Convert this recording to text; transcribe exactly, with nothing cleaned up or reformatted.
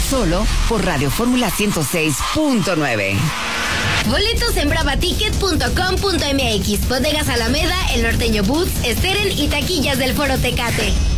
solo por Radio Fórmula ciento seis punto nueve. Boletos en brava ticket punto com punto m x, Bodegas Alameda, El Norteño Boots, Steren y taquillas del Foro Tecate.